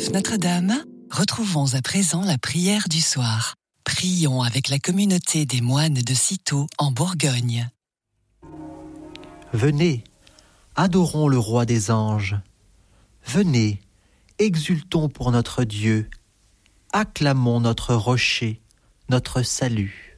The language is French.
Sainte Notre-Dame, retrouvons à présent la prière du soir. Prions avec la communauté des moines de Cîteaux en Bourgogne. Venez, adorons le roi des anges. Venez, exultons pour notre Dieu. Acclamons notre rocher, notre salut.